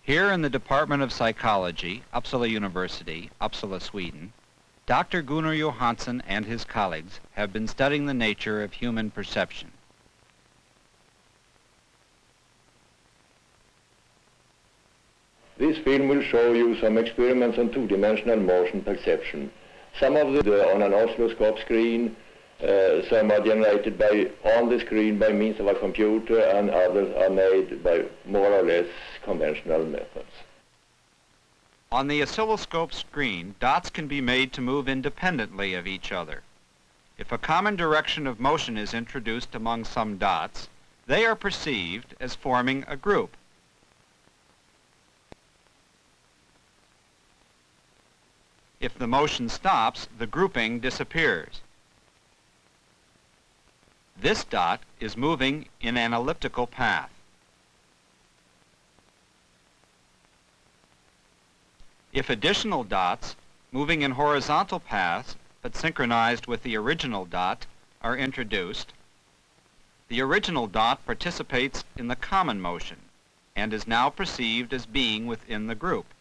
Here in the Department of Psychology, Uppsala University, Uppsala, Sweden, Dr. Gunnar Johansson and his colleagues have been studying the nature of human perception. This film will show you some experiments on two-dimensional motion perception. Some of them are on an oscilloscope screen, some are generated on the screen by means of a computer, and others are made by more or less conventional methods. On the oscilloscope screen, dots can be made to move independently of each other. If a common direction of motion is introduced among some dots, they are perceived as forming a group. If the motion stops, the grouping disappears. This dot is moving in an elliptical path. If additional dots, moving in horizontal paths, but synchronized with the original dot, are introduced, the original dot participates in the common motion and is now perceived as being within the group.